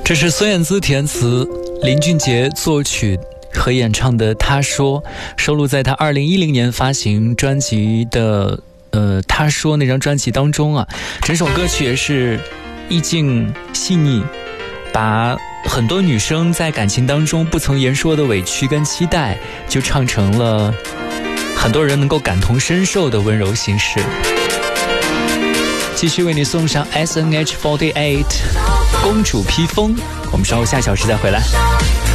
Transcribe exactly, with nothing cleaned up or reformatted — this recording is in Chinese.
这是孙燕姿填词，林俊杰作曲和演唱的《他说》，收录在他二零一零年发行专辑的呃《他说》那张专辑当中啊。整首歌曲也是意境细腻，把很多女生在感情当中不曾言说的委屈跟期待，就唱成了很多人能够感同身受的温柔心事。继续为你送上 S N H 四十八 公主披风，我们稍后下小时再回来。